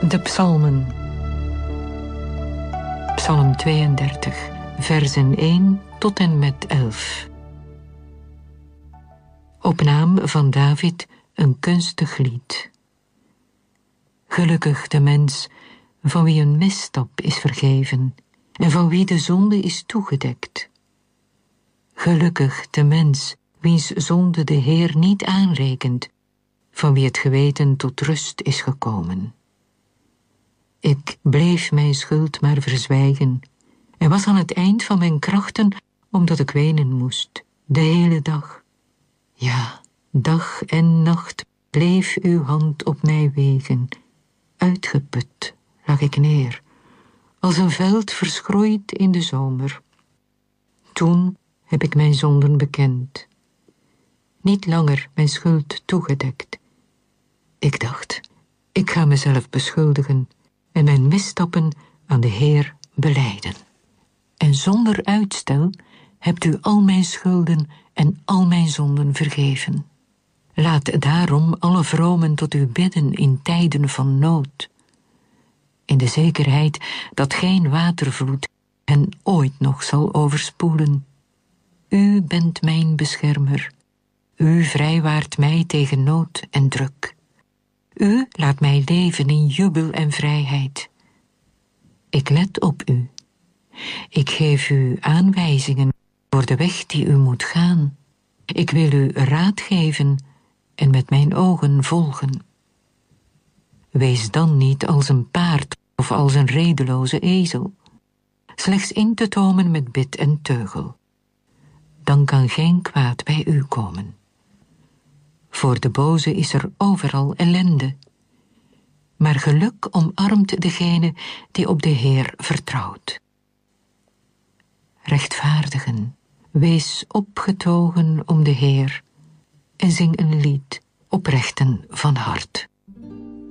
De psalmen. Psalm 32, versen 1 tot en met 11. Op naam van David een kunstig lied. Gelukkig de mens van wie een misstap is vergeven en van wie de zonde is toegedekt. Gelukkig de mens wiens zonde de Heer niet aanrekent, van wie het geweten tot rust is gekomen. Ik bleef mijn schuld maar verzwijgen en was aan het eind van mijn krachten, omdat ik wenen moest, de hele dag. Ja, dag en nacht bleef uw hand op mij wegen. Uitgeput lag ik neer, als een veld verschroeid in de zomer. Toen heb ik mijn zonden bekend, niet langer mijn schuld toegedekt. Ik dacht, ik ga mezelf beschuldigen en mijn misstappen aan de Heer belijden. En zonder uitstel hebt u al mijn schulden en al mijn zonden vergeven. Laat daarom alle vromen tot u bidden in tijden van nood, in de zekerheid dat geen watervloed hen ooit nog zal overspoelen. U bent mijn beschermer. U vrijwaart mij tegen nood en druk. U laat mij leven in jubel en vrijheid. Ik let op u. Ik geef u aanwijzingen voor de weg die u moet gaan. Ik wil u raad geven en met mijn ogen volgen. Wees dan niet als een paard of als een redeloze ezel, slechts in te tomen met bit en teugel. Dan kan geen kwaad bij u komen. Voor de boze is er overal ellende, maar geluk omarmt degene die op de Heer vertrouwt. Rechtvaardigen, wees opgetogen om de Heer en zing een lied, oprechten van hart.